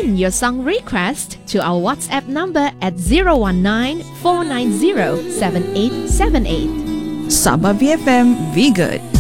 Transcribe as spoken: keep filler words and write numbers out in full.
send your song request to our WhatsApp number at zero one nine, four nine zero, seven eight seven eight. Sabah V F M, be good.